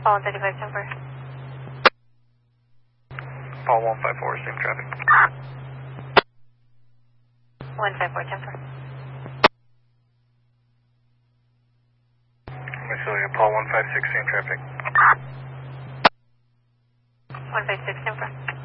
Paul 135, Temper. Paul 154, same traffic. 154, Temper. Missouri, Paul 156, same traffic. 156, Temper.